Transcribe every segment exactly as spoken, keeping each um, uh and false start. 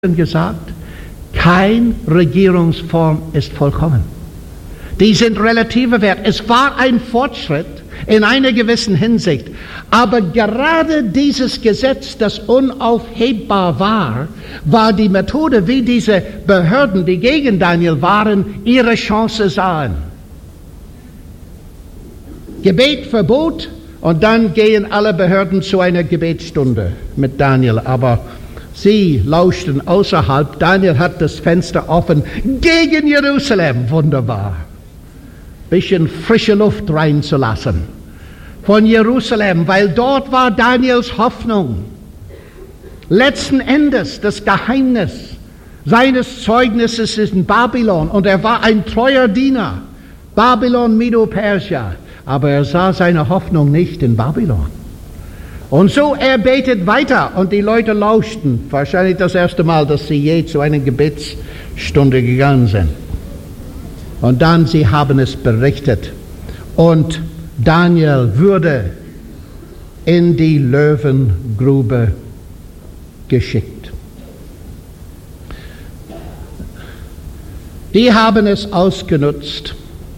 gesagt, kein Regierungsform ist vollkommen. Die sind relative Wert. Es war ein Fortschritt in einer gewissen Hinsicht. Aber gerade dieses Gesetz, das unaufhebbar war, war die Methode, wie diese Behörden, die gegen Daniel waren, ihre Chance sahen. Gebet, Verbot, und dann gehen alle Behörden zu einer Gebetsstunde mit Daniel. Aber sie lauschten außerhalb. Daniel hat das Fenster offen gegen Jerusalem. Wunderbar. Bisschen frische Luft reinzulassen von Jerusalem, weil dort war Daniels Hoffnung. Letzten Endes das Geheimnis seines Zeugnisses ist in Babylon, und er war ein treuer Diener. Babylon, Medo-Persia. Aber er sah seine Hoffnung nicht in Babylon. Und so er betet weiter, und die Leute lauschten. Wahrscheinlich das erste Mal, dass sie je zu einer Gebetsstunde gegangen sind. Und dann, sie haben es berichtet. Und Daniel wurde in die Löwengrube geschickt. Die haben es ausgenutzt.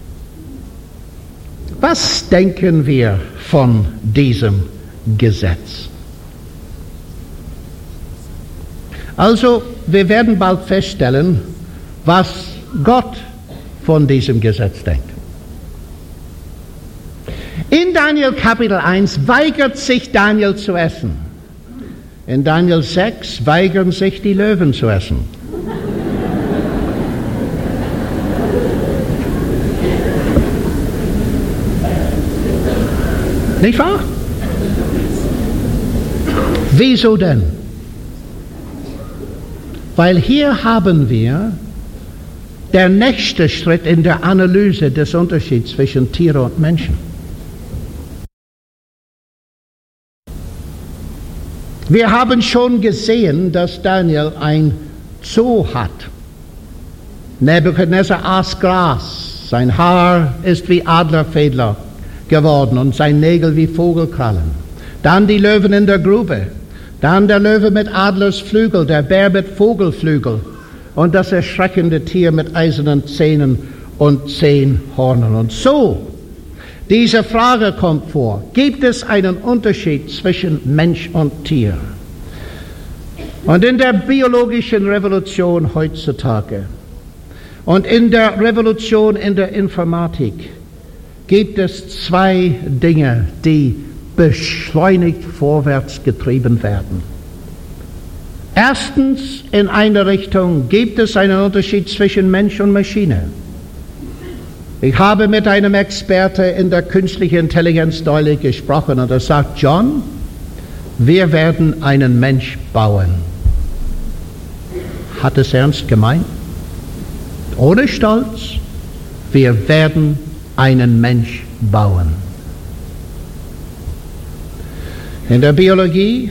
Was denken wir von diesem Gesetz? Also, wir werden bald feststellen, was Gott von diesem Gesetz denkt. In Daniel Kapitel eins weigert sich Daniel zu essen. In Daniel sechs weigern sich die Löwen zu essen. Nicht wahr? Wieso denn? Weil hier haben wir der nächste Schritt in der Analyse des Unterschieds zwischen Tiere und Menschen. Wir haben schon gesehen, dass Daniel ein Zoo hat. Nebukadnezar aß Gras, sein Haar ist wie Adlerfedler geworden und sein Nägel wie Vogelkrallen. Dann die Löwen in der Grube, dann der Löwe mit Adlersflügel, der Bär mit Vogelflügel und das erschreckende Tier mit eisernen Zähnen und zehn Hörnern. Und so, diese Frage kommt vor: Gibt es einen Unterschied zwischen Mensch und Tier? Und in der biologischen Revolution heutzutage und in der Revolution in der Informatik gibt es zwei Dinge, die beschleunigt vorwärts getrieben werden. Erstens, in einer Richtung gibt es einen Unterschied zwischen Mensch und Maschine. Ich habe mit einem Experten in der künstlichen Intelligenz neulich gesprochen, und er sagt: John, wir werden einen Mensch bauen. Hat es ernst gemeint? Ohne Stolz, wir werden einen Mensch bauen. In der Biologie,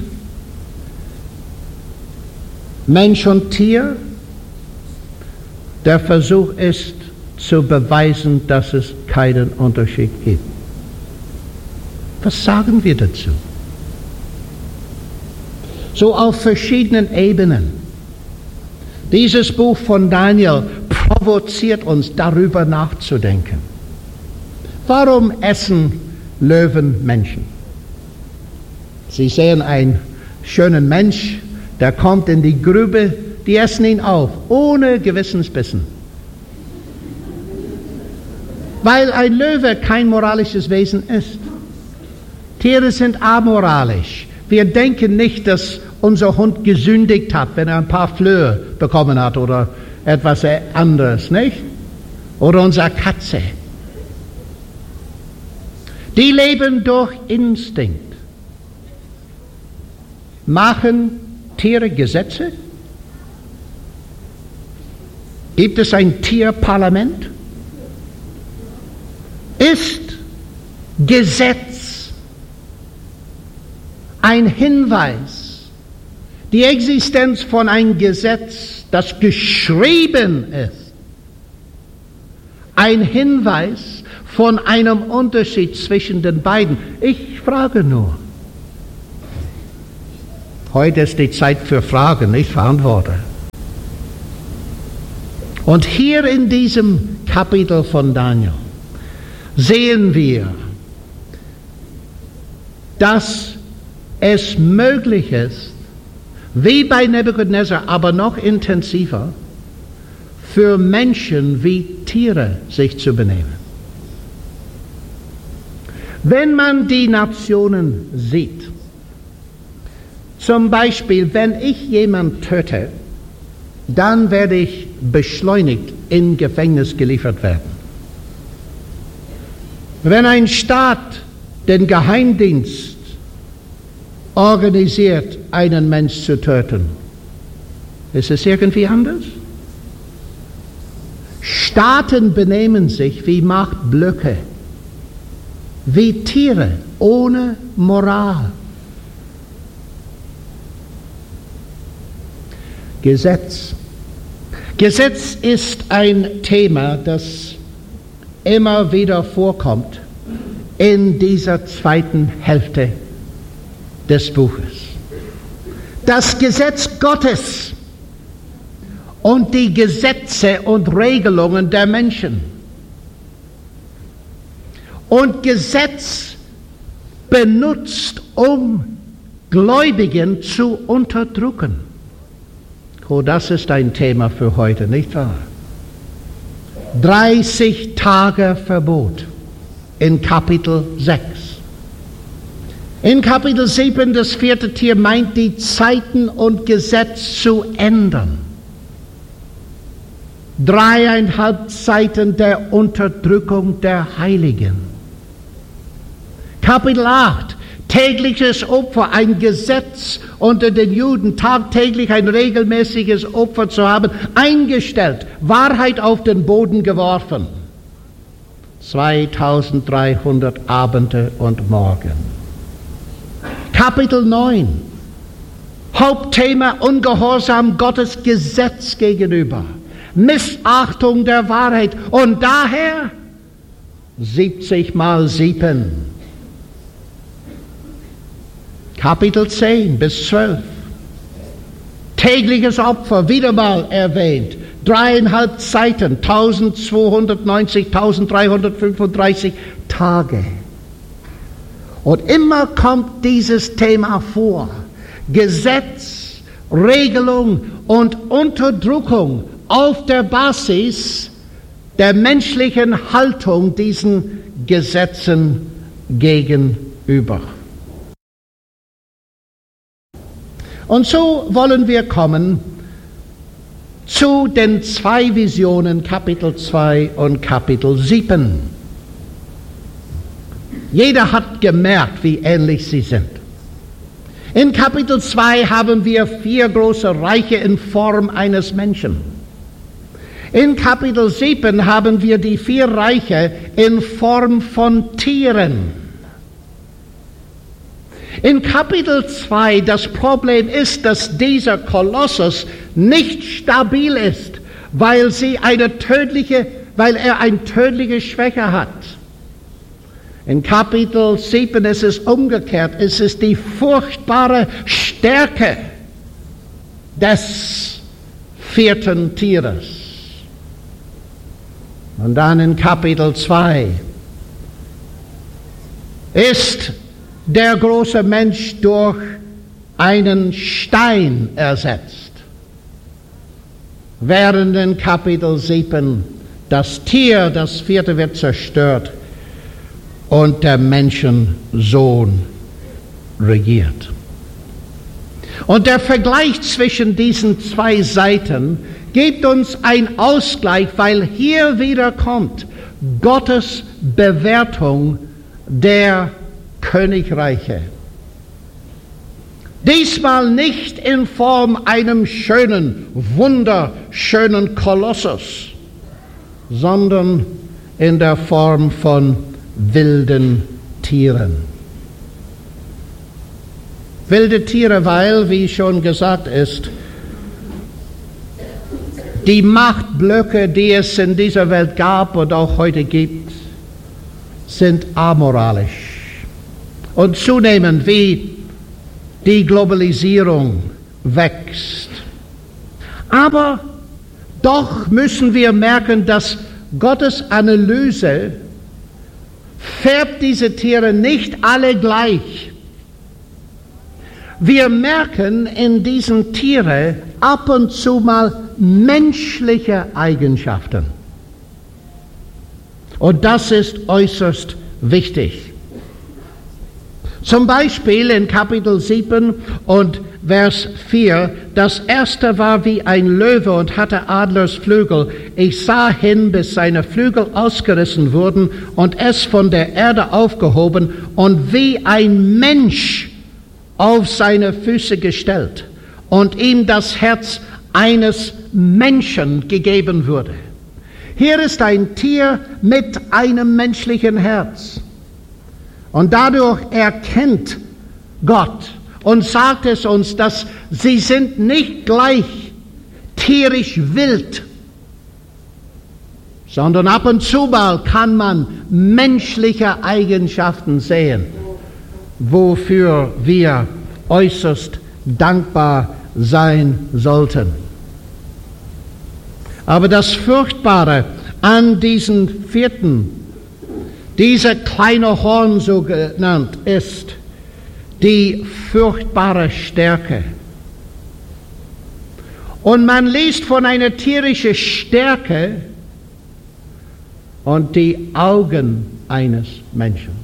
Mensch und Tier, der Versuch ist zu beweisen, dass es keinen Unterschied gibt. Was sagen wir dazu? So auf verschiedenen Ebenen. Dieses Buch von Daniel provoziert uns, darüber nachzudenken. Warum essen Löwen Menschen? Sie sehen einen schönen Mensch, der kommt in die Grube, die essen ihn auf, ohne Gewissensbissen. Weil ein Löwe kein moralisches Wesen ist. Tiere sind amoralisch. Wir denken nicht, dass unser Hund gesündigt hat, wenn er ein paar Flöhe bekommen hat oder etwas anderes, nicht? Oder unsere Katze. Die leben durch Instinkt. Machen Tiere Gesetze? Gibt es ein Tierparlament? Ist Gesetz ein Hinweis, die Existenz von einem Gesetz, das geschrieben ist, ein Hinweis von einem Unterschied zwischen den beiden? Ich frage nur. Heute ist die Zeit für Fragen, nicht für Antworten. Und hier in diesem Kapitel von Daniel sehen wir, dass es möglich ist, wie bei Nebukadnezar, aber noch intensiver, für Menschen wie Tiere sich zu benehmen. Wenn man die Nationen sieht, zum Beispiel, wenn ich jemanden töte, dann werde ich beschleunigt in Gefängnis geliefert werden. Wenn ein Staat den Geheimdienst organisiert, einen Mensch zu töten, ist es irgendwie anders? Staaten benehmen sich wie Machtblöcke, wie Tiere ohne Moral. Gesetz. Gesetz ist ein Thema, das immer wieder vorkommt in dieser zweiten Hälfte des Buches. Das Gesetz Gottes und die Gesetze und Regelungen der Menschen. Und Gesetz benutzt, um Gläubigen zu unterdrücken. Oh, das ist ein Thema für heute, nicht wahr? dreißig Tage Verbot in Kapitel sechs. In Kapitel sieben, das vierte Tier, meint die Zeiten und Gesetz zu ändern. Dreieinhalb Seiten der Unterdrückung der Heiligen. Kapitel acht, tägliches Opfer, ein Gesetz unter den Juden, tagtäglich ein regelmäßiges Opfer zu haben, eingestellt, Wahrheit auf den Boden geworfen. zweitausenddreihundert Abende und Morgen. Kapitel neun, Hauptthema Ungehorsam Gottes Gesetz gegenüber, Missachtung der Wahrheit und daher siebzig mal sieben. Kapitel zehn bis zwölf. Tägliches Opfer, wieder mal erwähnt. Dreieinhalb Seiten, eintausendzweihundertneunzig, eintausenddreihundertfünfunddreißig Tage. Und immer kommt dieses Thema vor. Gesetz, Regelung und Unterdrückung auf der Basis der menschlichen Haltung diesen Gesetzen gegenüber. Und so wollen wir kommen zu den zwei Visionen, Kapitel zwei und Kapitel sieben. Jeder hat gemerkt, wie ähnlich sie sind. In Kapitel zwei haben wir vier große Reiche in Form eines Menschen. In Kapitel sieben haben wir die vier Reiche in Form von Tieren. In Kapitel zwei, das Problem ist, dass dieser Kolossus nicht stabil ist, weil, sie eine tödliche, weil er eine tödliche Schwäche hat. In Kapitel sieben ist es umgekehrt, es ist die furchtbare Stärke des vierten Tieres. Und dann in Kapitel zwei ist der große Mensch durch einen Stein ersetzt, während in Kapitel sieben das Tier, das vierte, wird zerstört und der Menschensohn regiert. Und der Vergleich zwischen diesen zwei Seiten gibt uns einen Ausgleich, weil hier wieder kommt Gottes Bewertung der Königreiche. Diesmal nicht in Form einem schönen, wunderschönen Kolossus, sondern in der Form von wilden Tieren. Wilde Tiere, weil, wie schon gesagt ist, die Machtblöcke, die es in dieser Welt gab und auch heute gibt, sind amoralisch. Und zunehmend, wie die Globalisierung wächst. Aber Doch müssen wir merken, dass Gottes Analyse färbt diese Tiere nicht alle gleich. Wir merken in diesen Tieren ab und zu mal menschliche Eigenschaften. Und das ist äußerst wichtig. Zum Beispiel in Kapitel sieben und Vers vier, das erste war wie ein Löwe und hatte Adlersflügel. Ich sah hin, bis seine Flügel ausgerissen wurden und es von der Erde aufgehoben und wie ein Mensch auf seine Füße gestellt und ihm das Herz eines Menschen gegeben wurde. Hier ist ein Tier mit einem menschlichen Herz. Und dadurch erkennt Gott und sagt es uns, dass sie sind nicht gleich tierisch wild, sondern ab und zu mal kann man menschliche Eigenschaften sehen, wofür wir äußerst dankbar sein sollten. Aber das Furchtbare an diesen vierten, dieser kleine Horn so genannt, ist die furchtbare Stärke. Und man liest von einer tierischen Stärke und die Augen eines Menschen.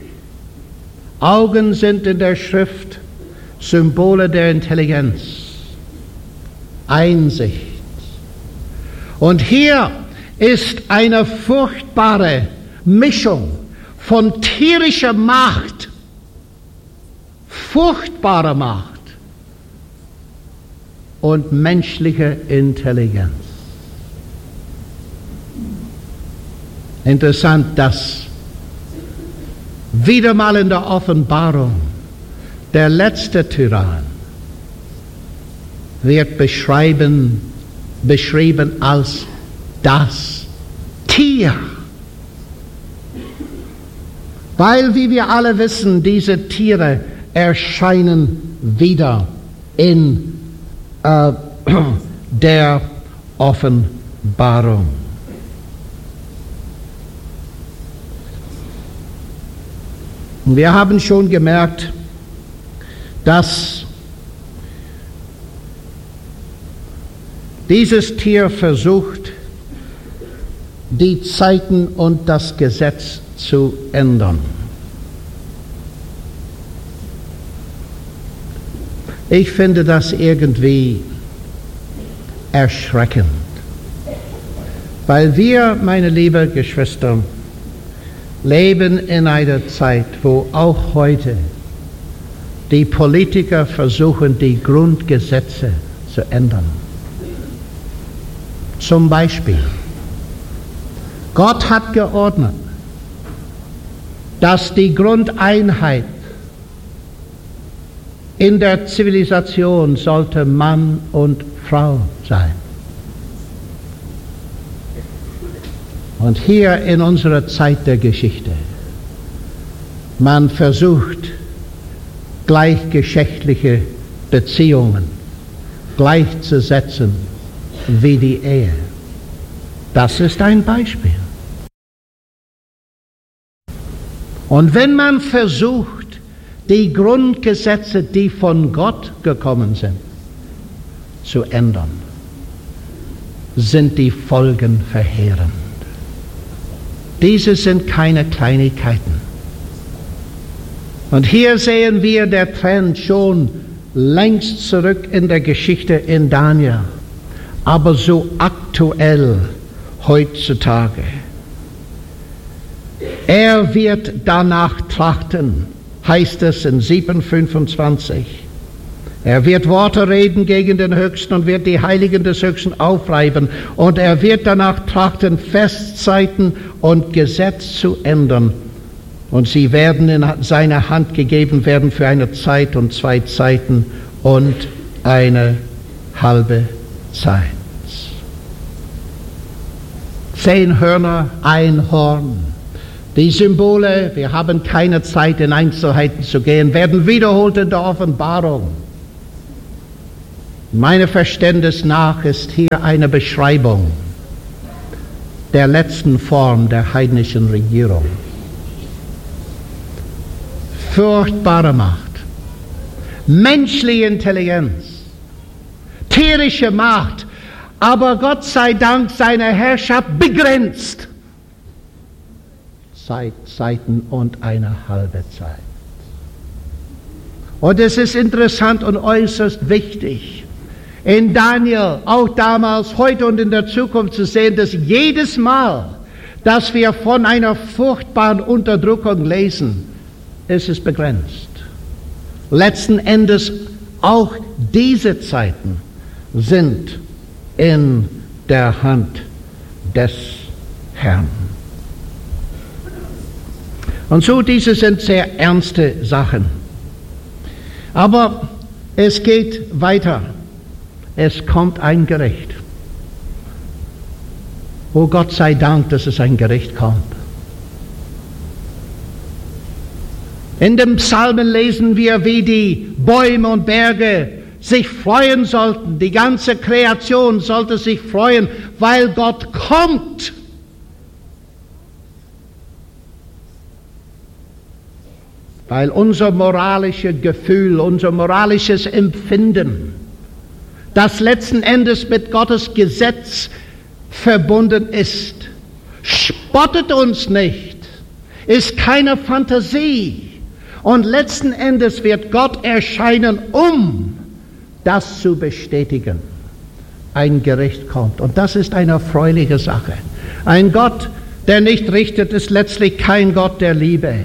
Augen sind in der Schrift Symbole der Intelligenz, Einsicht. Und hier ist eine furchtbare Mischung von tierischer Macht, furchtbarer Macht und menschlicher Intelligenz. Interessant, dass wieder mal in der Offenbarung der letzte Tyrann wird beschreiben, beschrieben als das Tier. Weil, wie wir alle wissen, diese Tiere erscheinen wieder in äh, der Offenbarung. Wir haben schon gemerkt, dass dieses Tier versucht, die Zeiten und das Gesetz zu ändern. Ich finde das irgendwie erschreckend, weil wir, meine lieben Geschwister, leben in einer Zeit, wo auch heute die Politiker versuchen, die Grundgesetze zu ändern. Zum Beispiel, Gott hat geordnet, dass die Grundeinheit in der Zivilisation sollte Mann und Frau sein. Und hier in unserer Zeit der Geschichte, man versucht, gleichgeschlechtliche Beziehungen gleichzusetzen wie die Ehe. Das ist ein Beispiel. Und wenn man versucht, die Grundgesetze, die von Gott gekommen sind, zu ändern, sind die Folgen verheerend. Diese sind keine Kleinigkeiten. Und hier sehen wir der Trend schon längst zurück in der Geschichte in Daniel, aber so aktuell heutzutage. Er wird danach trachten, heißt es in sieben fünfundzwanzig. Er wird Worte reden gegen den Höchsten und wird die Heiligen des Höchsten aufreiben. Und er wird danach trachten, Festzeiten und Gesetz zu ändern. Und sie werden in seine Hand gegeben werden für eine Zeit und zwei Zeiten und eine halbe Zeit. Zehn Hörner, ein Horn. Die Symbole, wir haben keine Zeit in Einzelheiten zu gehen, werden wiederholt in der Offenbarung. Meinem Verständnis nach ist hier eine Beschreibung der letzten Form der heidnischen Regierung. Furchtbare Macht, menschliche Intelligenz, tierische Macht, aber Gott sei Dank seine Herrschaft begrenzt. Zeit, Zeiten und eine halbe Zeit. Und es ist interessant und äußerst wichtig, in Daniel, auch damals, heute und in der Zukunft zu sehen, dass jedes Mal, dass wir von einer furchtbaren Unterdrückung lesen, ist es begrenzt. Letzten Endes auch diese Zeiten sind in der Hand des Herrn. Und so, diese sind sehr ernste Sachen. Aber es geht weiter. Es kommt ein Gericht. Oh Gott sei Dank, dass es ein Gericht kommt. In den Psalmen lesen wir, wie die Bäume und Berge sich freuen sollten. Die ganze Kreation sollte sich freuen, weil Gott kommt. Weil unser moralisches Gefühl, unser moralisches Empfinden, das letzten Endes mit Gottes Gesetz verbunden ist, spottet uns nicht, ist keine Fantasie. Und letzten Endes wird Gott erscheinen, um das zu bestätigen. Ein Gericht kommt. Und das ist eine erfreuliche Sache. Ein Gott, der nicht richtet, ist letztlich kein Gott der Liebe.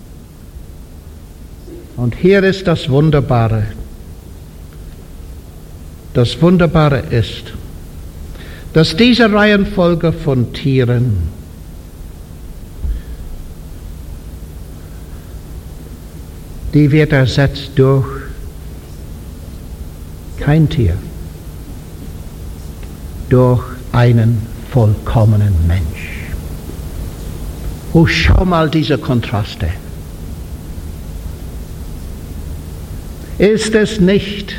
Und hier ist das Wunderbare. Das Wunderbare ist, dass diese Reihenfolge von Tieren die wird ersetzt durch kein Tier, durch einen vollkommenen Mensch. Oh, schau mal diese Kontraste. Ist es nicht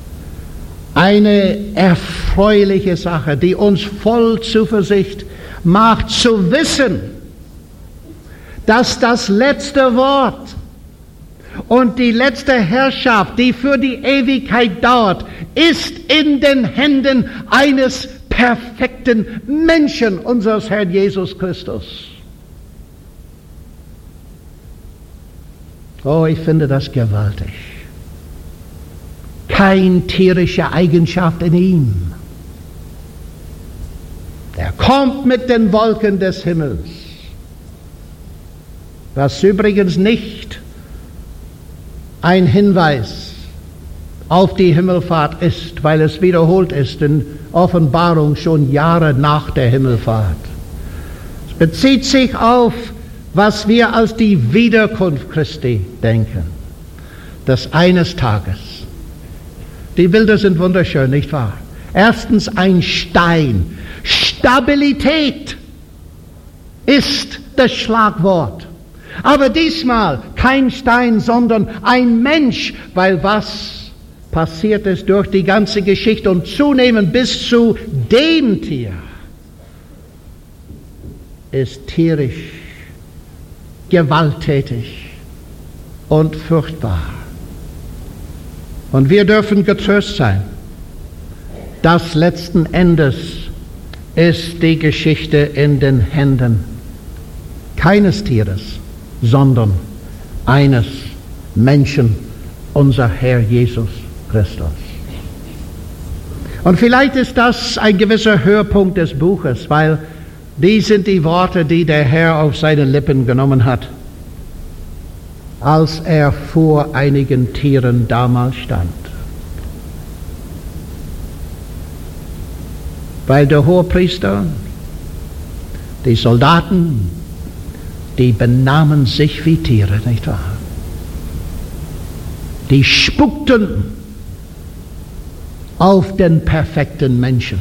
eine erfreuliche Sache, die uns voll Zuversicht macht, zu wissen, dass das letzte Wort und die letzte Herrschaft, die für die Ewigkeit dauert, ist in den Händen eines perfekten Menschen, unseres Herrn Jesus Christus. Oh, ich finde das gewaltig. Keine tierische Eigenschaft in ihm. Er kommt mit den Wolken des Himmels. Was übrigens nicht ein Hinweis auf die Himmelfahrt ist, weil es wiederholt ist in Offenbarung schon Jahre nach der Himmelfahrt. Es bezieht sich auf, was wir als die Wiederkunft Christi denken, dass eines Tages, die Bilder sind wunderschön, nicht wahr? Erstens ein Stein. Stabilität ist das Schlagwort. Aber diesmal kein Stein, sondern ein Mensch, weil was passiert ist durch die ganze Geschichte und zunehmend bis zu dem Tier ist tierisch, gewalttätig und furchtbar. Und wir dürfen getröst sein, dass letzten Endes ist die Geschichte in den Händen keines Tieres, sondern eines Menschen, unser Herr Jesus Christus. Und vielleicht ist das ein gewisser Höhepunkt des Buches, weil dies sind die Worte, die der Herr auf seine Lippen genommen hat, als er vor einigen Tieren damals stand. Weil der Hohepriester, die Soldaten, die benahmen sich wie Tiere, nicht wahr? Die spuckten auf den perfekten Menschen.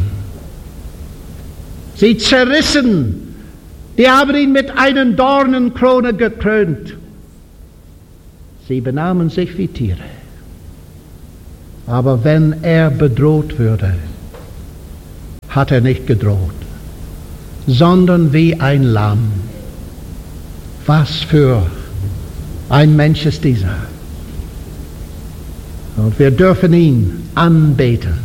Sie zerrissen, die haben ihn mit einer Dornenkrone gekrönt. Sie benahmen sich wie Tiere. Aber wenn er bedroht würde, hat er nicht gedroht, sondern wie ein Lamm. Was für ein Mensch ist dieser? Und wir dürfen ihn anbeten.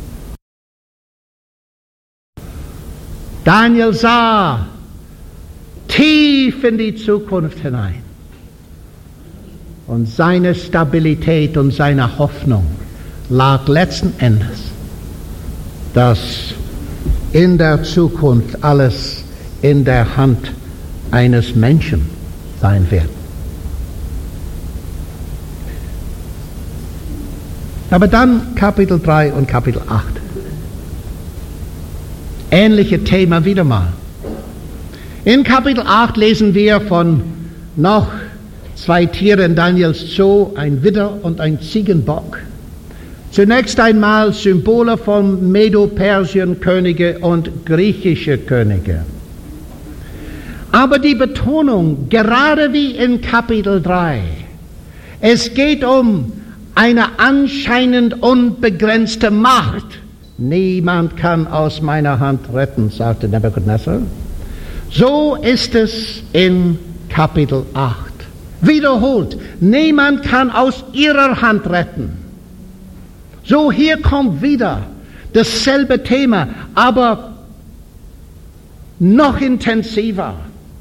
Daniel sah tief in die Zukunft hinein. Und seine Stabilität und seine Hoffnung lag letzten Endes, dass in der Zukunft alles in der Hand eines Menschen sein wird. Aber dann Kapitel drei und Kapitel acht. Ähnliche Thema wieder mal. In Kapitel acht lesen wir von noch zwei Tieren Daniels Zoo, ein Widder und ein Ziegenbock. Zunächst einmal Symbole von Medo-Persien-Könige und griechische Könige. Aber die Betonung, gerade wie in Kapitel drei, es geht um eine anscheinend unbegrenzte Macht. Niemand kann aus meiner Hand retten, sagte Nebukadnezar. So ist es in Kapitel acht. Wiederholt, niemand kann aus ihrer Hand retten. So, hier kommt wieder dasselbe Thema, aber noch intensiver.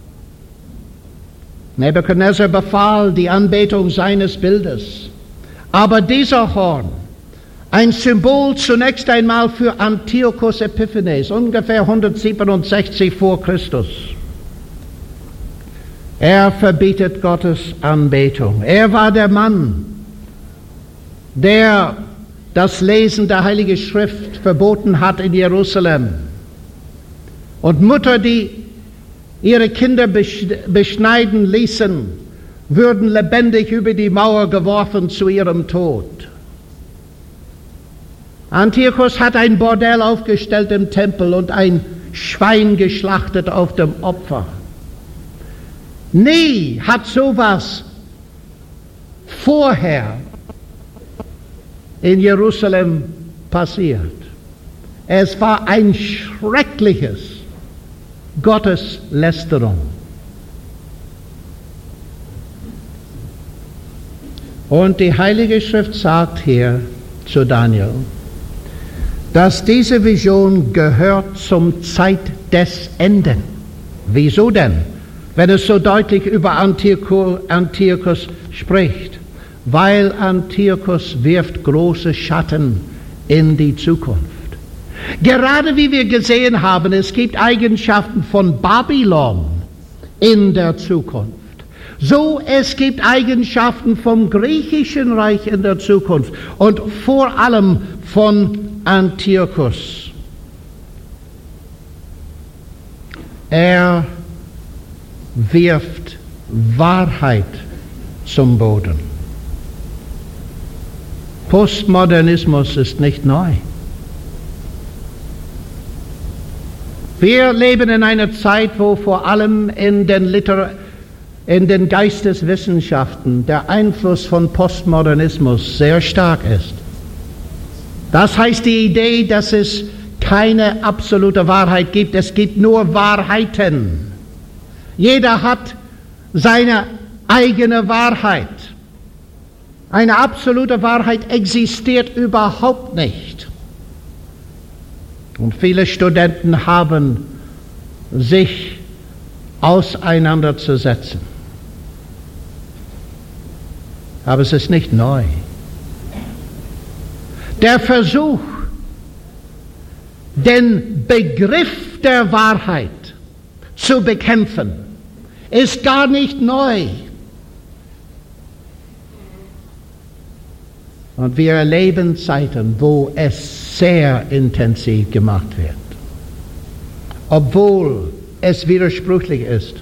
Nebukadnezar befahl die Anbetung seines Bildes. Aber dieser Horn, ein Symbol zunächst einmal für Antiochus Epiphanes, ungefähr hundertsiebenundsechzig vor Christus. Er verbietet Gottes Anbetung. Er war der Mann, der das Lesen der Heiligen Schrift verboten hat in Jerusalem. Und Mütter, die ihre Kinder beschneiden ließen, würden lebendig über die Mauer geworfen zu ihrem Tod. Antiochus hat ein Bordell aufgestellt im Tempel und ein Schwein geschlachtet auf dem Opfer. Nie hat sowas vorher in Jerusalem passiert. Es war ein schreckliches Gotteslästerung. Und die Heilige Schrift sagt hier zu Daniel, dass diese Vision gehört zum Zeit des Enden. Wieso denn? Wenn es so deutlich über Antiochus spricht. Weil Antiochus wirft große Schatten in die Zukunft. Gerade wie wir gesehen haben, es gibt Eigenschaften von Babylon in der Zukunft. So, es gibt Eigenschaften vom griechischen Reich in der Zukunft und vor allem von Antiochus. Er wirft Wahrheit zum Boden. Postmodernismus ist nicht neu. Wir leben in einer Zeit, wo vor allem in den, Liter- in den Geisteswissenschaften der Einfluss von Postmodernismus sehr stark ist. Das heißt die Idee, dass es keine absolute Wahrheit gibt, es gibt nur Wahrheiten. Jeder hat seine eigene Wahrheit. Eine absolute Wahrheit existiert überhaupt nicht. Und viele Studenten haben sich auseinanderzusetzen. Aber es ist nicht neu. Der Versuch, den Begriff der Wahrheit zu bekämpfen, ist gar nicht neu. Und wir erleben Zeiten, wo es sehr intensiv gemacht wird, obwohl es widersprüchlich ist.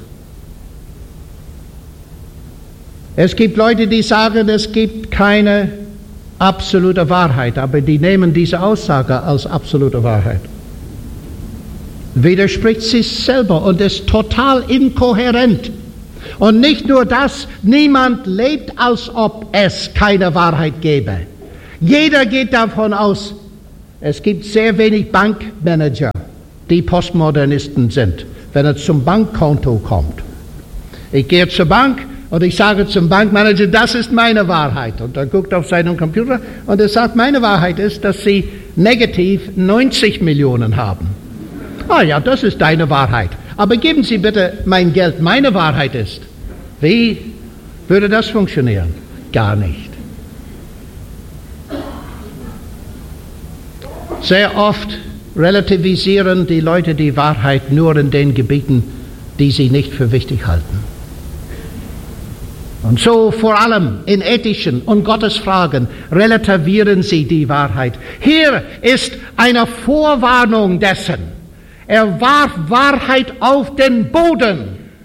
Es gibt Leute, die sagen, es gibt keine absolute Wahrheit, aber die nehmen diese Aussage als absolute Wahrheit. Widerspricht sich selber und ist total inkohärent. Und nicht nur das, niemand lebt, als ob es keine Wahrheit gäbe. Jeder geht davon aus, es gibt sehr wenig Bankmanager, die Postmodernisten sind, wenn es zum Bankkonto kommt. Ich gehe zur Bank und ich sage zum Bankmanager, das ist meine Wahrheit. Und er guckt auf seinen Computer und er sagt, meine Wahrheit ist, dass Sie negativ neunzig Millionen haben. Ah ja, das ist deine Wahrheit. Aber geben Sie bitte mein Geld. Meine Wahrheit ist. Wie würde das funktionieren? Gar nicht. Sehr oft relativisieren die Leute die Wahrheit nur in den Gebieten, die sie nicht für wichtig halten. Und so vor allem in ethischen und Gottesfragen relativieren sie die Wahrheit. Hier ist eine Vorwarnung dessen. Er warf Wahrheit auf den Boden.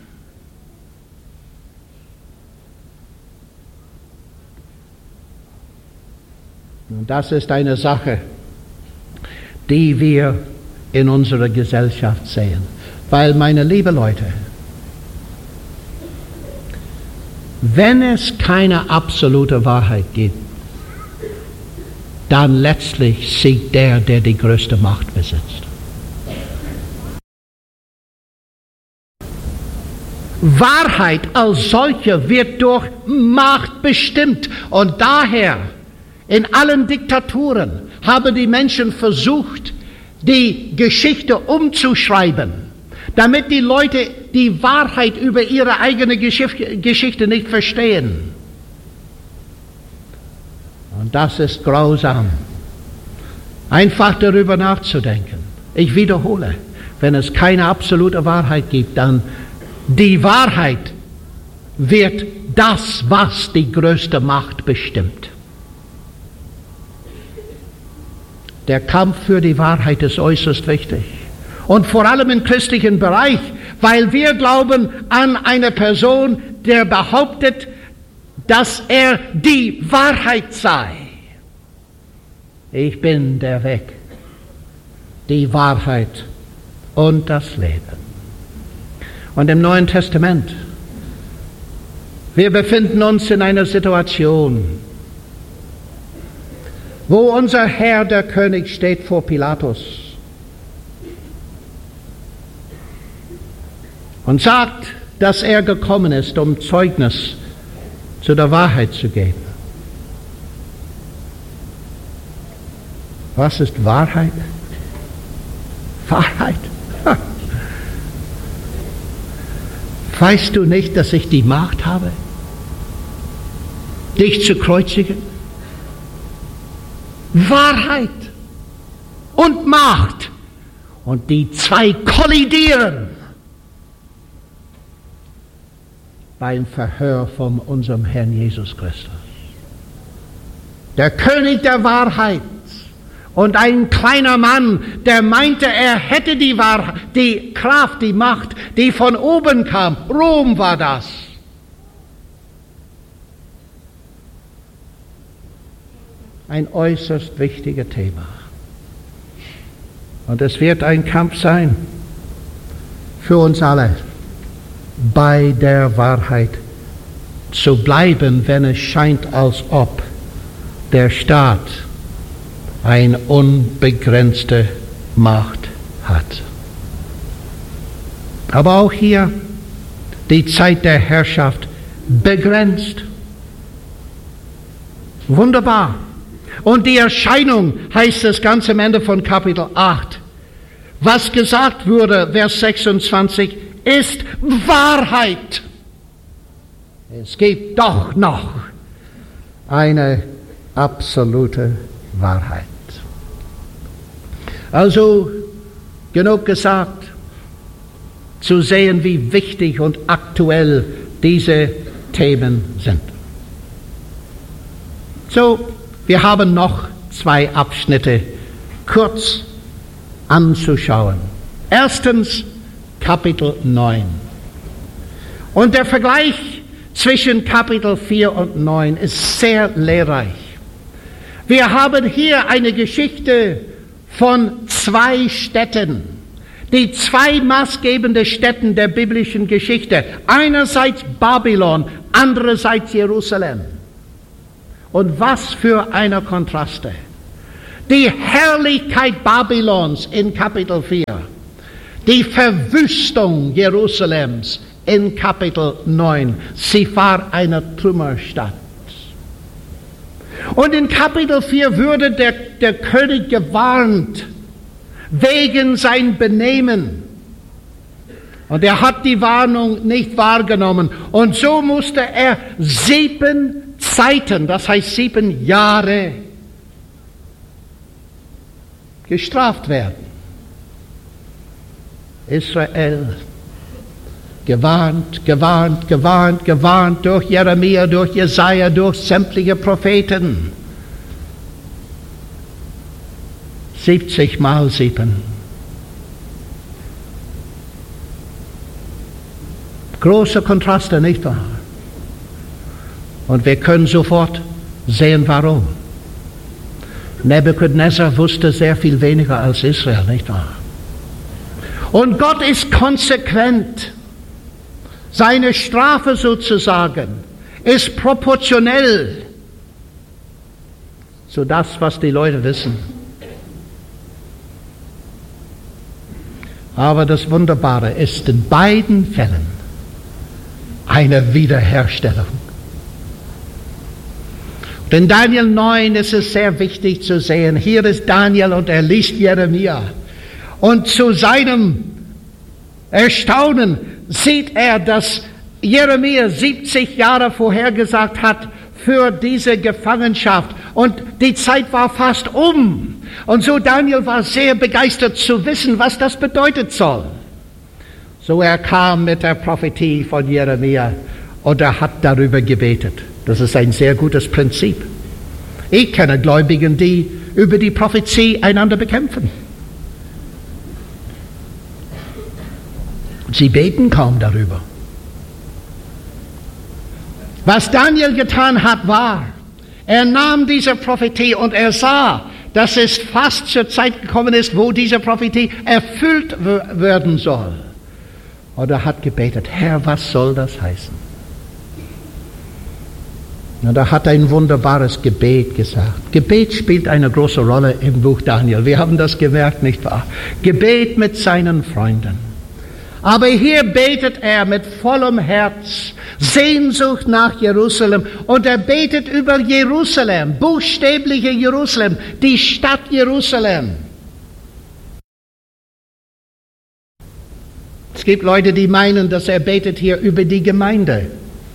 Und das ist eine Sache, die wir in unserer Gesellschaft sehen. Weil, meine lieben Leute, wenn es keine absolute Wahrheit gibt, dann letztlich siegt der, der die größte Macht besitzt. Wahrheit als solche wird durch Macht bestimmt und daher in allen Diktaturen haben die Menschen versucht, die Geschichte umzuschreiben, damit die Leute die Wahrheit über ihre eigene Geschichte nicht verstehen. Und das ist grausam, einfach darüber nachzudenken. Ich wiederhole, wenn es keine absolute Wahrheit gibt, dann die Wahrheit wird das, was die größte Macht bestimmt. Der Kampf für die Wahrheit ist äußerst wichtig. Und vor allem im christlichen Bereich, weil wir glauben an eine Person, der behauptet, dass er die Wahrheit sei. Ich bin der Weg, die Wahrheit und das Leben. Und im Neuen Testament, wir befinden uns in einer Situation, wo unser Herr, der König, steht vor Pilatus und sagt, dass er gekommen ist, um Zeugnis zu der Wahrheit zu geben. Was ist Wahrheit? Wahrheit? Ha. Weißt du nicht, dass ich die Macht habe, dich zu kreuzigen? Wahrheit und Macht. Und die zwei kollidieren beim Verhör von unserem Herrn Jesus Christus. Der König der Wahrheit und ein kleiner Mann, der meinte, er hätte die Wahrheit, die Kraft, die Macht, die von oben kam. Rom war das. Ein äußerst wichtiges Thema. Und es wird ein Kampf sein für uns alle, bei der Wahrheit zu bleiben, wenn es scheint, als ob der Staat eine unbegrenzte Macht hat. Aber auch hier die Zeit der Herrschaft begrenzt. Wunderbar. Und die Erscheinung, heißt es ganz am Ende von Kapitel acht. Was gesagt wurde, Vers sechsundzwanzig, ist Wahrheit. Es gibt doch noch eine absolute Wahrheit. Also, genug gesagt, zu sehen, wie wichtig und aktuell diese Themen sind. So, wir haben noch zwei Abschnitte kurz anzuschauen. Erstens Kapitel neun. Und der Vergleich zwischen Kapitel vier und neun ist sehr lehrreich. Wir haben hier eine Geschichte von zwei Städten, die zwei maßgebende Städten der biblischen Geschichte. Einerseits Babylon, andererseits Jerusalem. Und was für eine Kontraste. Die Herrlichkeit Babylons in Kapitel vier. Die Verwüstung Jerusalems in Kapitel neun. Sie war eine Trümmerstadt. Und in Kapitel vier würde der, der König gewarnt wegen sein Benehmen. Und er hat die Warnung nicht wahrgenommen. Und so musste er sieben Zeiten, das heißt sieben Jahre, gestraft werden. Israel, gewarnt, gewarnt, gewarnt, gewarnt durch Jeremia, durch Jesaja, durch sämtliche Propheten. siebzig mal sieben. Große Kontraste, nicht wahr? Und wir können sofort sehen, warum. Nebukadnezar wusste sehr viel weniger als Israel, nicht wahr? Und Gott ist konsequent. Seine Strafe sozusagen ist proportionell zu das, was die Leute wissen. Aber das Wunderbare ist in beiden Fällen eine Wiederherstellung. Und in Daniel neun ist es sehr wichtig zu sehen, hier ist Daniel und er liest Jeremia. Und zu seinem Erstaunen sieht er, dass Jeremia siebzig Jahre vorhergesagt hat für diese Gefangenschaft. Und die Zeit war fast um. Und so Daniel war sehr begeistert zu wissen, was das bedeutet soll. So er kam mit der Prophetie von Jeremia und er hat darüber gebetet. Das ist ein sehr gutes Prinzip. Ich kenne Gläubigen, die über die Prophetie einander bekämpfen. Sie beten kaum darüber. Was Daniel getan hat, war, er nahm diese Prophetie und er sah, dass es fast zur Zeit gekommen ist, wo diese Prophetie erfüllt werden soll. Und er hat gebetet, Herr, was soll das heißen? Und er hat ein wunderbares Gebet gesagt. Gebet spielt eine große Rolle im Buch Daniel. Wir haben das gemerkt, nicht wahr? Gebet mit seinen Freunden. Aber hier betet er mit vollem Herz, Sehnsucht nach Jerusalem. Und er betet über Jerusalem, buchstäbliche Jerusalem, die Stadt Jerusalem. Es gibt Leute, die meinen, dass er betet hier über die Gemeinde.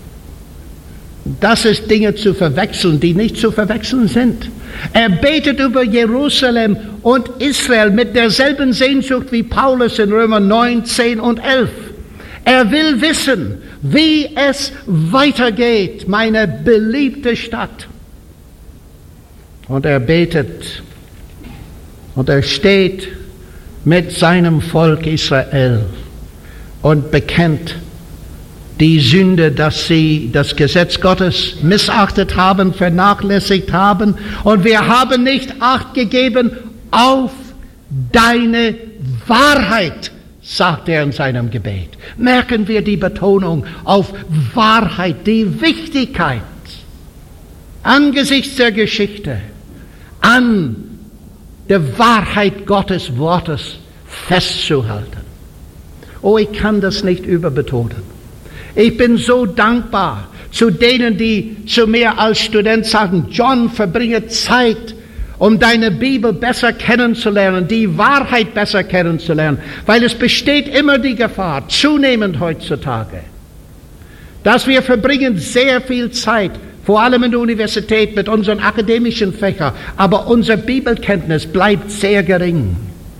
Das ist Dinge zu verwechseln, die nicht zu verwechseln sind. Er betet über Jerusalem und Israel mit derselben Sehnsucht wie Paulus in Römer neun, zehn und elf. Er will wissen, wie es weitergeht, meine beliebte Stadt. Und er betet und er steht mit seinem Volk Israel und bekennt die Sünde, dass sie das Gesetz Gottes missachtet haben, vernachlässigt haben. Und wir haben nicht Acht gegeben auf deine Wahrheit, sagt er in seinem Gebet. Merken wir die Betonung auf Wahrheit, die Wichtigkeit angesichts der Geschichte an der Wahrheit Gottes Wortes festzuhalten. Oh, ich kann das nicht überbetonen. Ich bin so dankbar zu denen, die zu mir als Student sagen, John, verbringe Zeit, um deine Bibel besser kennenzulernen, die Wahrheit besser kennenzulernen, weil es besteht immer die Gefahr, zunehmend heutzutage, dass wir verbringen sehr viel Zeit, vor allem in der Universität, mit unseren akademischen Fächern, aber unsere Bibelkenntnis bleibt sehr gering.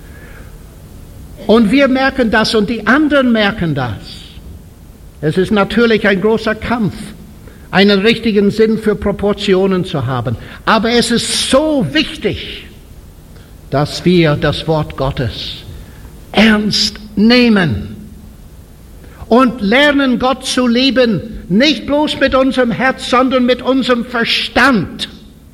Und wir merken das und die anderen merken das. Es ist natürlich ein großer Kampf, einen richtigen Sinn für Proportionen zu haben. Aber es ist so wichtig, dass wir das Wort Gottes ernst nehmen und lernen, Gott zu lieben, nicht bloß mit unserem Herz, sondern mit unserem Verstand.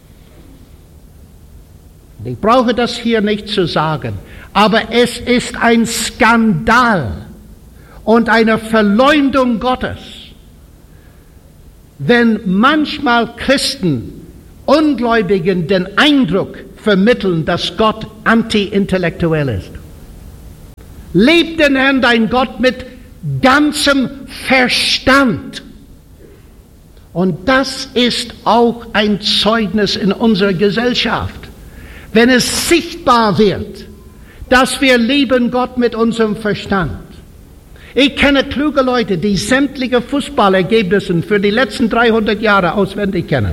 Ich brauche das hier nicht zu sagen, aber es ist ein Skandal und eine Verleumdung Gottes, wenn manchmal Christen Ungläubigen den Eindruck vermitteln, dass Gott anti-intellektuell ist. Lieb den Herrn, dein Gott, mit ganzem Verstand. Und das ist auch ein Zeugnis in unserer Gesellschaft. Wenn es sichtbar wird, dass wir lieben Gott mit unserem Verstand. Ich kenne kluge Leute, die sämtliche Fußballergebnisse für die letzten dreihundert Jahre auswendig kennen.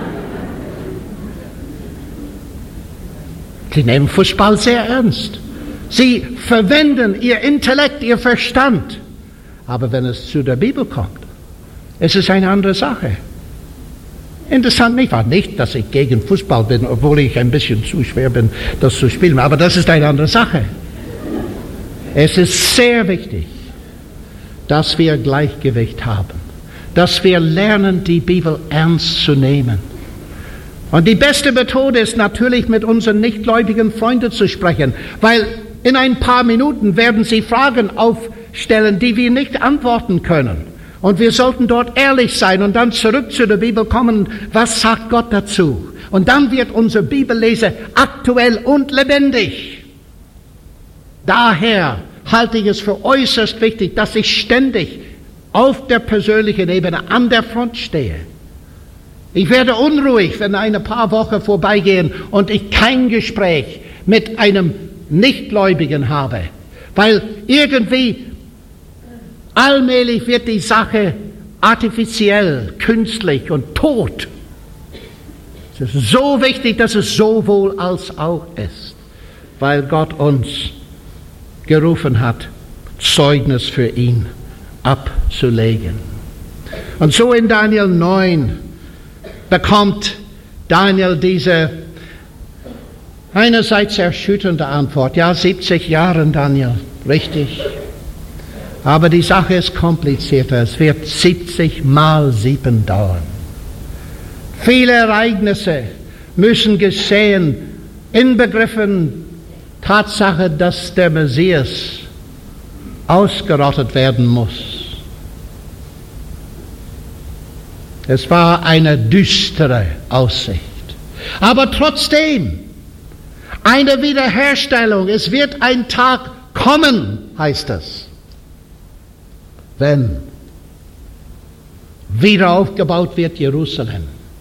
Sie nehmen Fußball sehr ernst. Sie verwenden ihr Intellekt, ihr Verstand. Aber wenn es zu der Bibel kommt, es ist eine andere Sache. Interessant nicht, war nicht, dass ich gegen Fußball bin, obwohl ich ein bisschen zu schwer bin, das zu spielen. Aber das ist eine andere Sache. Es ist sehr wichtig, dass wir Gleichgewicht haben, dass wir lernen, die Bibel ernst zu nehmen. Und die beste Methode ist natürlich, mit unseren nichtgläubigen Freunden zu sprechen, weil in ein paar Minuten werden sie Fragen aufstellen, die wir nicht antworten können. Und wir sollten dort ehrlich sein und dann zurück zu der Bibel kommen. Was sagt Gott dazu? Und dann wird unsere Bibellese aktuell und lebendig. Daher halte ich es für äußerst wichtig, dass ich ständig auf der persönlichen Ebene an der Front stehe. Ich werde unruhig, wenn ein paar Wochen vorbeigehen und ich kein Gespräch mit einem Nichtgläubigen habe, weil irgendwie allmählich wird die Sache artifiziell, künstlich und tot. Es ist so wichtig, dass es sowohl als auch ist, weil Gott uns gerufen hat, Zeugnis für ihn abzulegen. Und so in Daniel neun bekommt Daniel diese einerseits erschütternde Antwort. Ja, siebzig Jahre, Daniel, richtig. Aber die Sache ist komplizierter. Es wird siebzig mal sieben dauern. Viele Ereignisse müssen geschehen, inbegriffen Tatsache, dass der Messias ausgerottet werden muss. Es war eine düstere Aussicht. Aber trotzdem, eine Wiederherstellung. Es wird ein Tag kommen, heißt es, wenn wieder aufgebaut wird Jerusalem.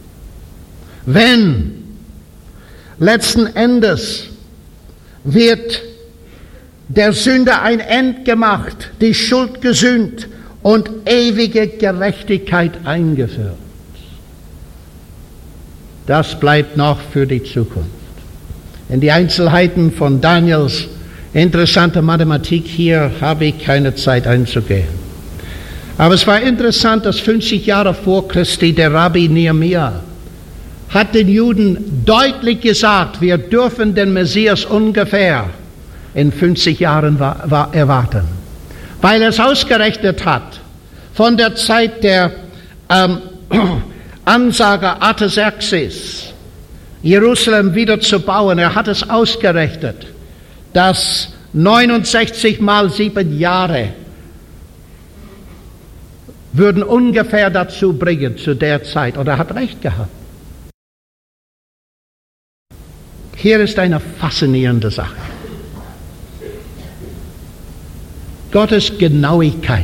Wenn letzten Endes wird der Sünde ein Ende gemacht, die Schuld gesühnt und ewige Gerechtigkeit eingeführt. Das bleibt noch für die Zukunft. In die Einzelheiten von Daniels interessanter Mathematik hier habe ich keine Zeit einzugehen. Aber es war interessant, dass fünfzig Jahre vor Christi der Rabbi Nehemia hat den Juden deutlich gesagt, wir dürfen den Messias ungefähr in fünfzig Jahren erwarten. Weil er es ausgerechnet hat, von der Zeit der ähm, Ansager Artaxerxes, Jerusalem wieder zu bauen. Er hat es ausgerechnet, dass neunundsechzig mal sieben Jahre würden ungefähr dazu bringen, zu der Zeit. Und er hat recht gehabt. Hier ist eine faszinierende Sache. Gottes Genauigkeit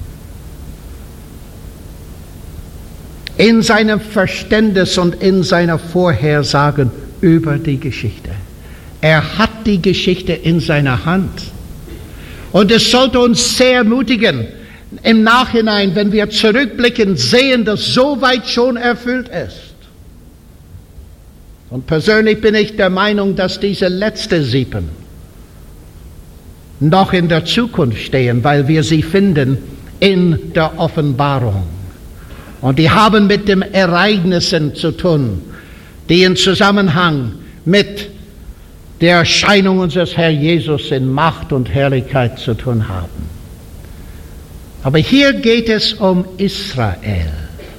in seinem Verständnis und in seiner Vorhersagen über die Geschichte. Er hat die Geschichte in seiner Hand. Und es sollte uns sehr ermutigen, im Nachhinein, wenn wir zurückblicken, sehen, dass so weit schon erfüllt ist. Und persönlich bin ich der Meinung, dass diese letzte sieben noch in der Zukunft stehen, weil wir sie finden in der Offenbarung. Und die haben mit den Ereignissen zu tun, die in Zusammenhang mit der Erscheinung unseres Herrn Jesus in Macht und Herrlichkeit zu tun haben. Aber hier geht es um Israel.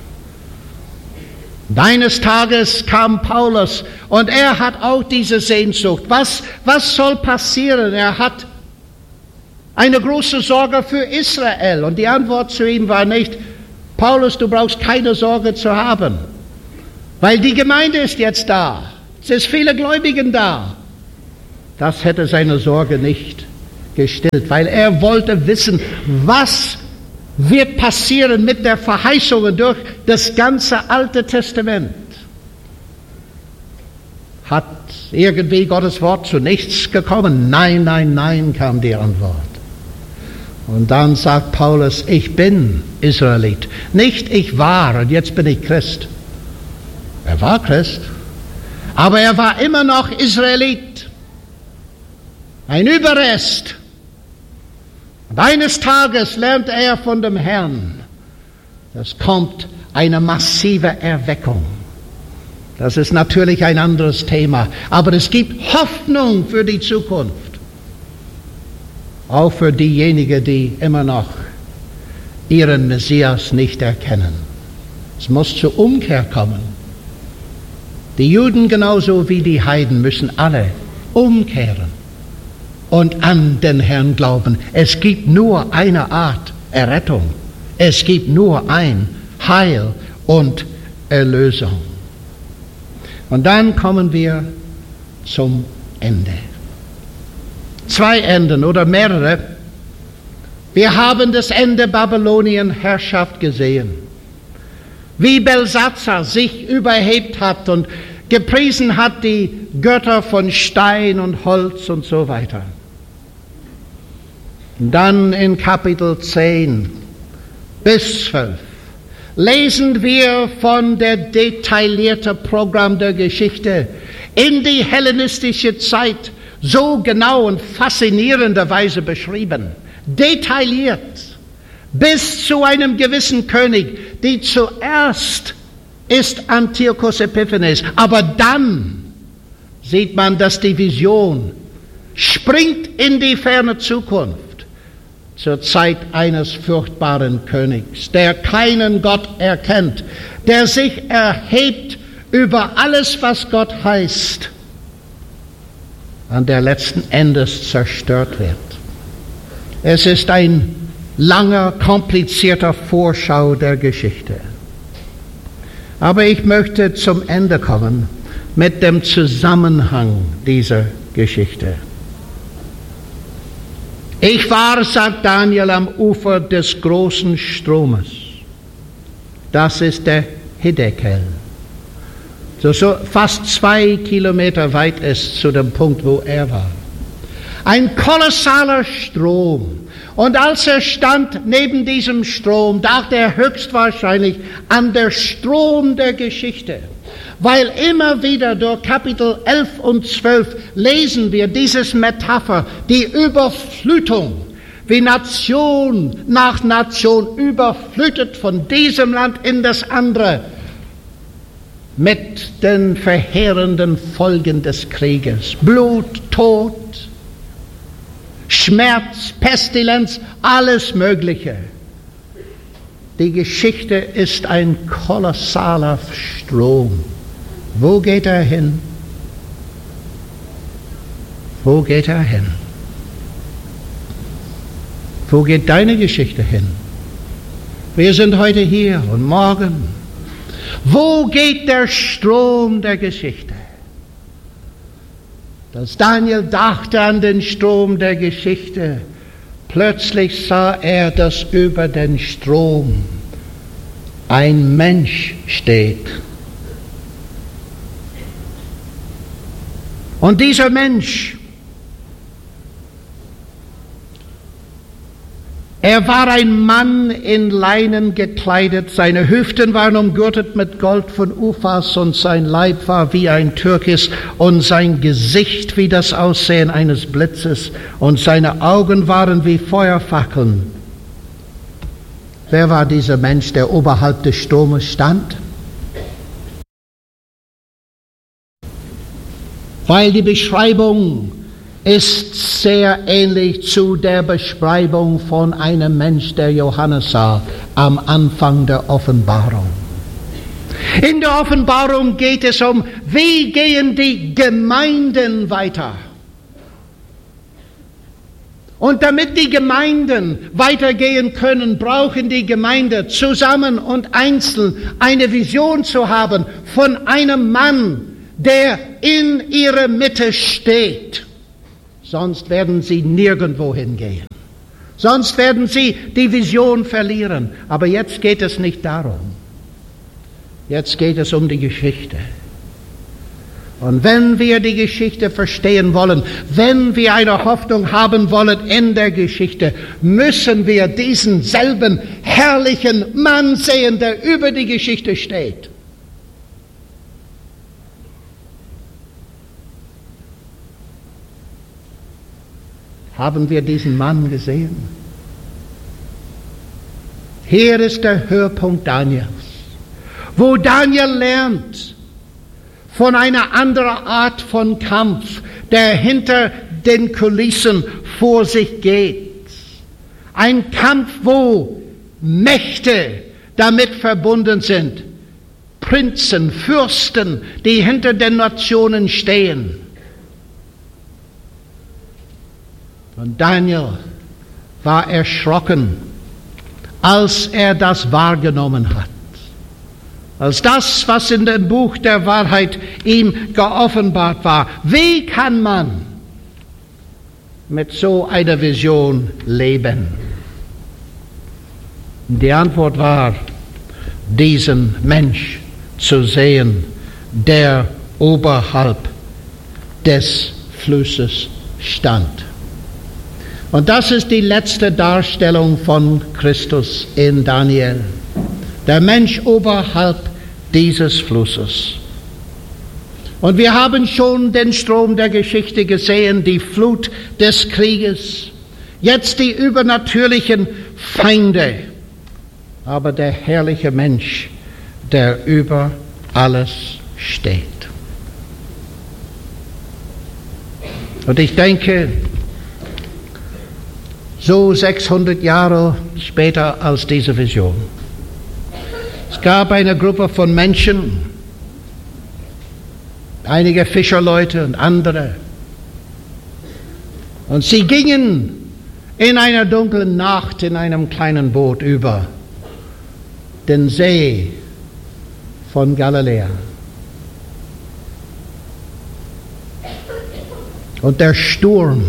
Eines Tages kam Paulus und er hat auch diese Sehnsucht. Was, was soll passieren? Er hat eine große Sorge für Israel. Und die Antwort zu ihm war nicht, Paulus, du brauchst keine Sorge zu haben. Weil die Gemeinde ist jetzt da. Es ist viele Gläubigen da. Das hätte seine Sorge nicht gestillt, weil er wollte wissen, was wird passieren mit der Verheißung durch das ganze Alte Testament. Hat irgendwie Gottes Wort zu nichts gekommen? Nein, nein, nein, kam die Antwort. Und dann sagt Paulus, ich bin Israelit. Nicht ich war und jetzt bin ich Christ. Er war Christ, aber er war immer noch Israelit. Ein Überrest. Und eines Tages lernt er von dem Herrn. Es kommt eine massive Erweckung. Das ist natürlich ein anderes Thema, aber es gibt Hoffnung für die Zukunft. Auch für diejenigen, die immer noch ihren Messias nicht erkennen. Es muss zur Umkehr kommen. Die Juden genauso wie die Heiden müssen alle umkehren und an den Herrn glauben. Es gibt nur eine Art Errettung. Es gibt nur ein Heil und Erlösung. Und dann kommen wir zum Ende. Zwei Enden oder mehrere. Wir haben das Ende Babylonien-Herrschaft gesehen. Wie Belshazzar sich überhebt hat und gepriesen hat die Götter von Stein und Holz und so weiter. Und dann in Kapitel zehn bis zwölf lesen wir von der detaillierten Programm der Geschichte in die hellenistische Zeit so genau und faszinierenderweise beschrieben, detailliert, bis zu einem gewissen König, die zuerst ist Antiochus Epiphanes, aber dann sieht man, dass die Vision springt in die ferne Zukunft, zur Zeit eines furchtbaren Königs, der keinen Gott erkennt, der sich erhebt über alles, was Gott heißt, an der letzten Endes zerstört wird. Es ist ein langer, komplizierter Vorschau der Geschichte. Aber ich möchte zum Ende kommen mit dem Zusammenhang dieser Geschichte. Ich war, sagt Daniel, am Ufer des großen Stromes. Das ist der Hiddekel. So, so fast zwei Kilometer weit ist zu dem Punkt, wo er war. Ein kolossaler Strom. Und als er stand neben diesem Strom, dachte er höchstwahrscheinlich an den Strom der Geschichte. Weil immer wieder durch Kapitel elf und zwölf lesen wir dieses Metapher, die Überflutung, wie Nation nach Nation überflutet von diesem Land in das andere, mit den verheerenden Folgen des Krieges. Blut, Tod, Schmerz, Pestilenz, alles Mögliche. Die Geschichte ist ein kolossaler Strom. Wo geht er hin? Wo geht er hin? Wo geht deine Geschichte hin? Wir sind heute hier und morgen. Wo geht der Strom der Geschichte? Als Daniel dachte an den Strom der Geschichte, plötzlich sah er, dass über den Strom ein Mensch steht. Und dieser Mensch, er war ein Mann in Leinen gekleidet, seine Hüften waren umgürtet mit Gold von Uphas und sein Leib war wie ein Türkis und sein Gesicht wie das Aussehen eines Blitzes und seine Augen waren wie Feuerfackeln. Wer war dieser Mensch, der oberhalb des Stromes stand? Weil die Beschreibung ist sehr ähnlich zu der Beschreibung von einem Mensch, der Johannes sah am Anfang der Offenbarung. In der Offenbarung geht es um, wie gehen die Gemeinden weiter? Und damit die Gemeinden weitergehen können, brauchen die Gemeinden zusammen und einzeln eine Vision zu haben von einem Mann, der in ihrer Mitte steht. Sonst werden sie nirgendwo hingehen. Sonst werden sie die Vision verlieren. Aber jetzt geht es nicht darum. Jetzt geht es um die Geschichte. Und wenn wir die Geschichte verstehen wollen, wenn wir eine Hoffnung haben wollen in der Geschichte, müssen wir diesen selben herrlichen Mann sehen, der über die Geschichte steht. Haben wir diesen Mann gesehen? Hier ist der Höhepunkt Daniels, wo Daniel lernt von einer anderen Art von Kampf, der hinter den Kulissen vor sich geht. Ein Kampf, wo Mächte damit verbunden sind, Prinzen, Fürsten, die hinter den Nationen stehen. Und Daniel war erschrocken, als er das wahrgenommen hat. Als das, was in dem Buch der Wahrheit ihm geoffenbart war. Wie kann man mit so einer Vision leben? Die Antwort war, diesen Mensch zu sehen, der oberhalb des Flusses stand. Und das ist die letzte Darstellung von Christus in Daniel. Der Mensch oberhalb dieses Flusses. Und wir haben schon den Strom der Geschichte gesehen, die Flut des Krieges, jetzt die übernatürlichen Feinde, aber der herrliche Mensch, der über alles steht. Und ich denke, so sechshundert Jahre später als diese Vision, es gab eine Gruppe von Menschen, einige Fischerleute und andere, und sie gingen in einer dunklen Nacht in einem kleinen Boot über den See von Galiläa. Und der Sturm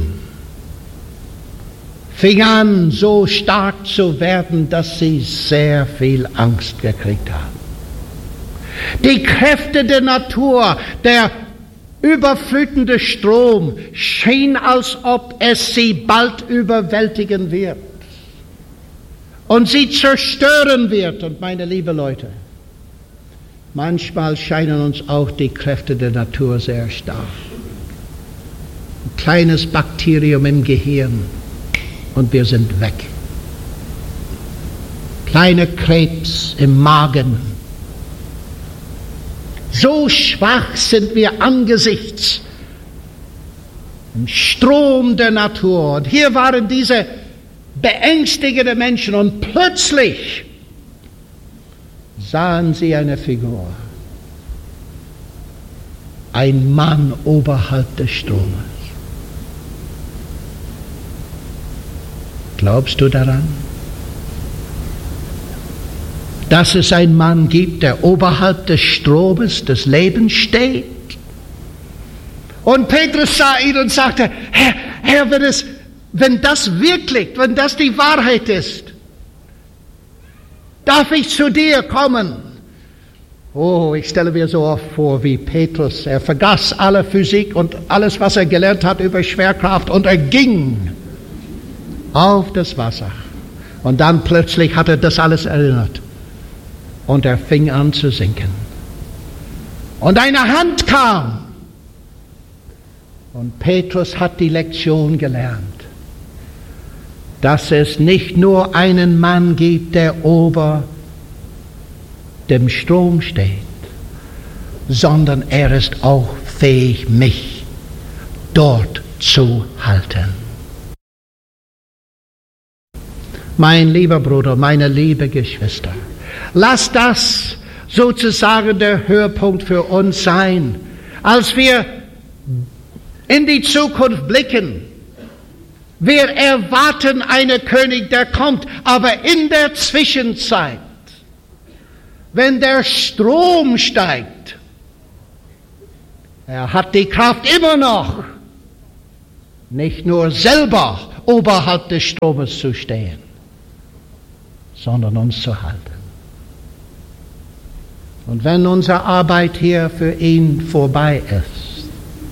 fing an, so stark zu werden, dass sie sehr viel Angst gekriegt haben. Die Kräfte der Natur, der überflutende Strom, schien, als ob es sie bald überwältigen wird und sie zerstören wird. Und meine lieben Leute, manchmal scheinen uns auch die Kräfte der Natur sehr stark. Ein kleines Bakterium im Gehirn und wir sind weg. Kleiner Krebs im Magen. So schwach sind wir angesichts dem Strom der Natur. Und hier waren diese beängstigenden Menschen und plötzlich sahen sie eine Figur. Ein Mann oberhalb des Stromes. Glaubst du daran, dass es einen Mann gibt, der oberhalb des Stromes des Lebens steht? Und Petrus sah ihn und sagte, Herr, Herr, wenn, es, wenn das wirklich, wenn das die Wahrheit ist, darf ich zu dir kommen? Oh, ich stelle mir so oft vor, wie Petrus, er vergaß alle Physik und alles, was er gelernt hat über Schwerkraft, und er ging auf das Wasser. Und dann plötzlich hat er das alles erinnert. Und er fing an zu sinken. Und eine Hand kam. Und Petrus hat die Lektion gelernt, dass es nicht nur einen Mann gibt, der ober dem Strom steht, sondern er ist auch fähig, mich dort zu halten. Mein lieber Bruder, meine liebe Geschwister, lass das sozusagen der Höhepunkt für uns sein, als wir in die Zukunft blicken. Wir erwarten einen König, der kommt, aber in der Zwischenzeit, wenn der Strom steigt, er hat die Kraft immer noch, nicht nur selber oberhalb des Stromes zu stehen, sondern uns zu halten. Und wenn unsere Arbeit hier für ihn vorbei ist,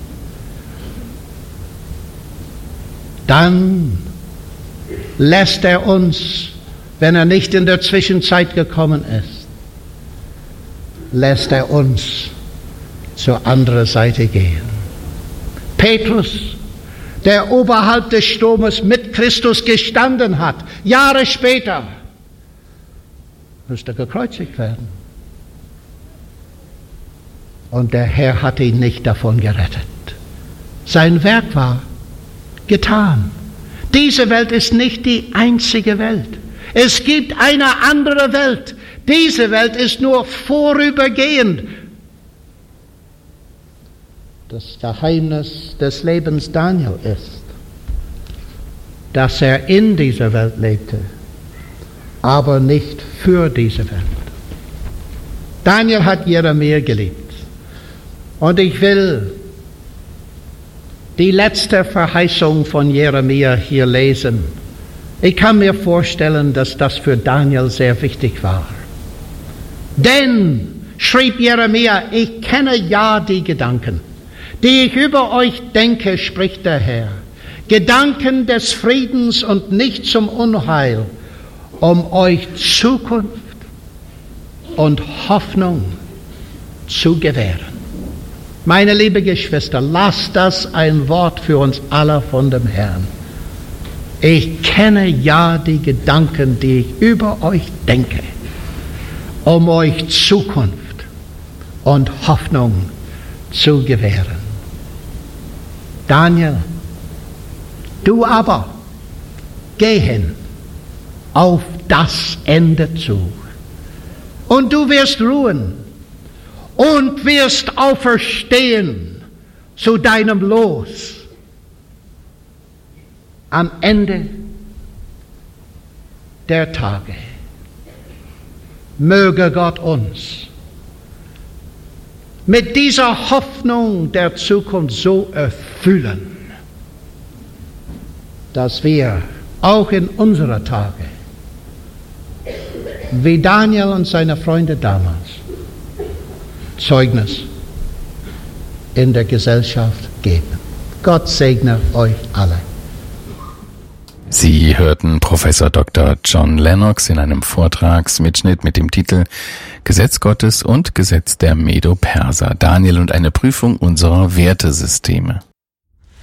dann lässt er uns, wenn er nicht in der Zwischenzeit gekommen ist, lässt er uns zur anderen Seite gehen. Petrus, der oberhalb des Stromes mit Christus gestanden hat, Jahre später, musste gekreuzigt werden. Und der Herr hat ihn nicht davon gerettet. Sein Werk war getan. Diese Welt ist nicht die einzige Welt. Es gibt eine andere Welt. Diese Welt ist nur vorübergehend. Das Geheimnis des Lebens Daniel ist, dass er in dieser Welt lebte, aber nicht für diese Welt. Daniel hat Jeremia geliebt. Und ich will die letzte Verheißung von Jeremia hier lesen. Ich kann mir vorstellen, dass das für Daniel sehr wichtig war. Denn, schrieb Jeremia, ich kenne ja die Gedanken, die ich über euch denke, spricht der Herr. Gedanken des Friedens und nicht zum Unheil, um euch Zukunft und Hoffnung zu gewähren. Meine liebe Geschwister, lasst das ein Wort für uns alle von dem Herrn. Ich kenne ja die Gedanken, die ich über euch denke, um euch Zukunft und Hoffnung zu gewähren. Daniel, du aber, geh hin auf das Ende zu, und du wirst ruhen und wirst auferstehen zu deinem Los. Am Ende der Tage möge Gott uns mit dieser Hoffnung der Zukunft so erfüllen, dass wir auch in unserer Tage, wie Daniel und seine Freunde damals, Zeugnis in der Gesellschaft geben. Gott segne euch alle. Sie hörten Professor Doktor John Lennox in einem Vortragsmitschnitt mit dem Titel Gesetz Gottes und Gesetz der Medo-Perser, Daniel und eine Prüfung unserer Wertesysteme.